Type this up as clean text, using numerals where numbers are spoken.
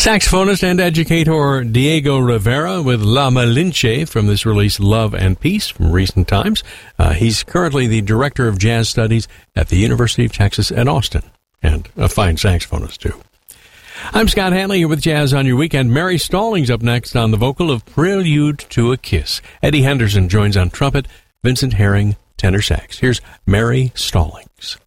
Saxophonist and educator Diego Rivera with La Malinche from this release, Love and Peace, from recent times. He's currently the Director of Jazz Studies at the University of Texas at Austin, and a fine saxophonist, too. I'm Scott Hanley here with Jazz on Your Weekend. Mary Stallings up next on the vocal of Prelude to a Kiss. Eddie Henderson joins on trumpet, Vincent Herring, tenor sax. Here's Mary Stallings.